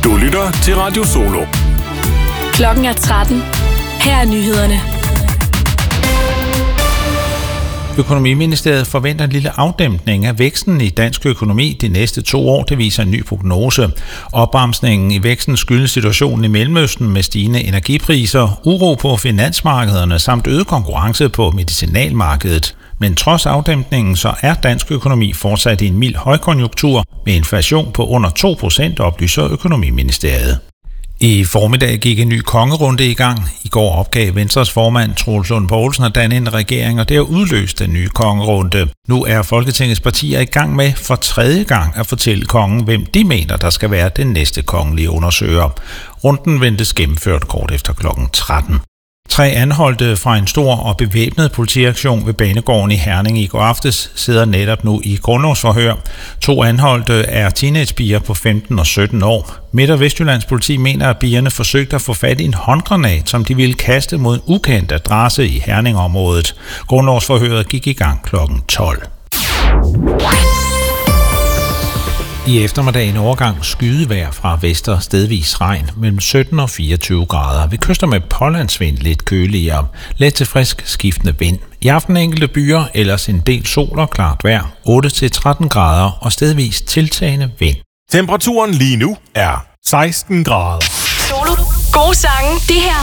Du lytter til Radio Solo. Klokken er 13. Her er nyhederne. Økonomiministeriet forventer en lille afdæmpning af væksten i dansk økonomi de næste 2 år, det viser en ny prognose. Opbremsningen i væksten skyldes situationen i Mellemøsten med stigende energipriser, uro på finansmarkederne samt øget konkurrence på medicinalmarkedet. Men trods afdæmpningen, så er dansk økonomi fortsat i en mild højkonjunktur med inflation på under 2%, oplyser Økonomiministeriet. I formiddag gik en ny kongerunde i gang. I går opgav Venstres formand Troels Lund Poulsen at danne en regering, og det har udløst den nye kongerunde. Nu er Folketingets partier i gang med for 3. gang at fortælle kongen, hvem de mener, der skal være den næste kongelige undersøger. Runden ventes gennemført kort efter kl. 13. 3 anholdte fra en stor og bevæbnet politiaktion ved Banegården i Herning i går aftes sidder netop nu i grundlovsforhør. 2 anholdte er teenagepiger på 15 og 17 år. Midt- og Vestjyllands politi mener, at pigerne forsøgte at få fat i en håndgranat, som de ville kaste mod en ukendt adresse i Herningområdet. Grundlovsforhøret gik i gang kl. 12. I eftermiddagen overgang skydevejr fra vester, stedvis regn mellem 17 og 24 grader. Vi kyster med pålandsvind lidt køligere. Let til frisk skiftende vind. I aften enkelte byer, ellers en del sol og klart vejr. 8-13 grader og stedvis tiltagende vind. Temperaturen lige nu er 16 grader. Solo. Gode sange. Det her